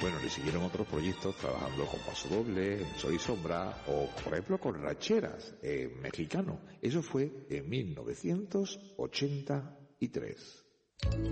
Bueno, le siguieron otros proyectos trabajando con Paso Doble, Sol y Sombra, o por ejemplo con Rancheras, mexicano. Eso fue en 1983.